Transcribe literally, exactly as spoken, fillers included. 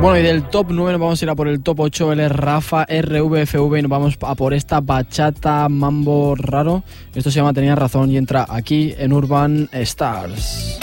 Bueno, y del top nueve nos vamos a ir a por el top ocho. Él es Rafa R V F V y nos vamos a por esta bachata mambo raro. Esto se llama Tenía Razón y entra aquí en Urban Stars.